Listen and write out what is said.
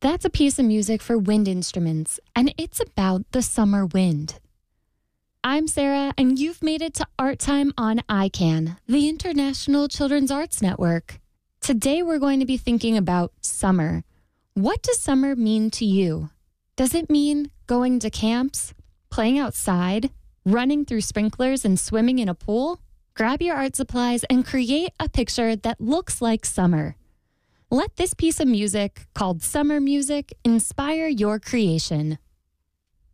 That's a piece of music for wind instruments, and it's about the summer wind. I'm Sarah, and you've made it to Art Time on ICANN, the International Children's Arts Network. Today we're going to be thinking about summer. What does summer mean to you? Does it mean going to camps, playing outside, running through sprinklers and swimming in a pool? Grab your art supplies and create a picture that looks like summer. Let this piece of music, called Summer Music, inspire your creation.